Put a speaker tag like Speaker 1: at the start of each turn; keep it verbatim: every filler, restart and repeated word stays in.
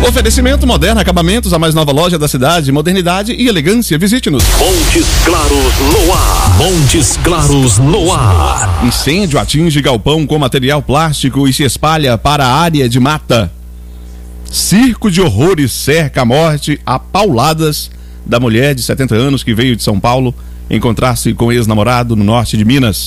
Speaker 1: Oferecimento Moderna Acabamentos, a mais nova loja da cidade, modernidade e elegância. Visite-nos.
Speaker 2: Montes Claros no ar. Montes Claros no ar.
Speaker 1: Incêndio atinge galpão com material plástico e se espalha para a área de mata. Circo de horrores cerca a morte a pauladas da mulher de setenta anos que veio de São Paulo encontrar-se com ex-namorado no norte de Minas.